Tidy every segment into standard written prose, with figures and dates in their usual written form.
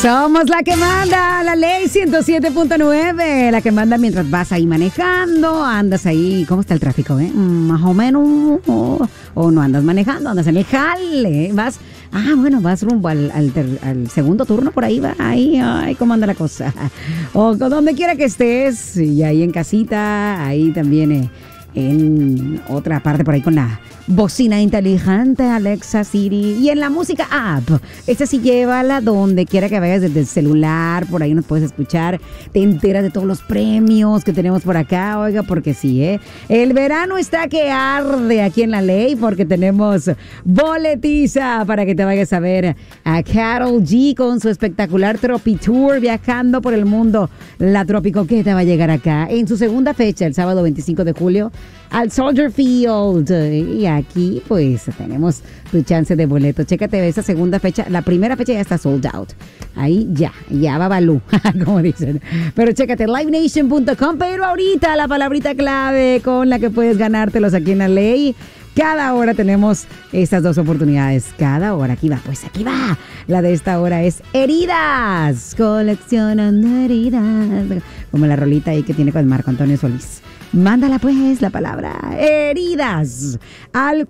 Somos la que manda, la ley 107.9, la que manda mientras vas ahí manejando, andas ahí, ¿cómo está el tráfico, Más o menos, o no andas manejando, andas en el jale, vas, vas rumbo al segundo turno, por ahí va, ahí, ay, ¿cómo anda la cosa? O donde quiera que estés, y ahí en casita, ahí también, en otra parte por ahí con la bocina inteligente, Alexa, Siri, y en la música app. Esta sí llévala donde quiera que vayas, desde el celular, por ahí nos puedes escuchar, te enteras de todos los premios que tenemos por acá, oiga, porque sí, el verano está que arde aquí en la ley, porque tenemos boletiza para que te vayas a ver a Karol G con su espectacular Tropi Tour, viajando por el mundo. La Tropicoqueta va a llegar acá en su segunda fecha, el sábado 25 de julio, al Soldier Field. Y aquí, pues, tenemos tu chance de boleto. Chécate esa segunda fecha. La primera fecha ya está sold out. Ahí ya va Balú, como dicen. Pero chécate livenation.com. Pero ahorita la palabrita clave con la que puedes ganártelos aquí en la ley. Cada hora tenemos estas dos oportunidades. Cada hora. Aquí va, pues aquí va. La de esta hora es heridas. Coleccionando heridas. Como la rolita ahí que tiene con Marco Antonio Solís. Mándala pues la palabra heridas al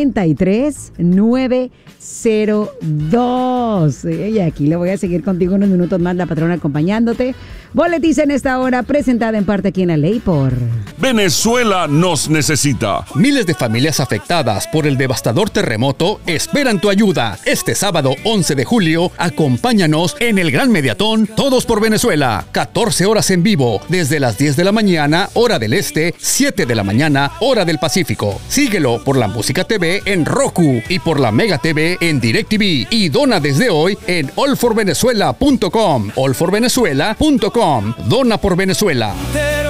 43902. Y aquí le voy a seguir contigo unos minutos más, la patrona acompañándote. Boletiza en esta hora, presentada en parte aquí en la ley por Venezuela nos necesita. Miles de familias afectadas por el devastador terremoto esperan tu ayuda. Este sábado 11 de julio, acompáñanos en el Gran Mediatón Todos por Venezuela. 14 horas en vivo, desde las 10 de la mañana, hora del este, 7 de la mañana, hora del Pacífico. Síguelo por la Música TV en Roku y por la Mega TV en DirecTV. Y dona desde hoy en allforvenezuela.com. allforvenezuela.com. Dona por Venezuela.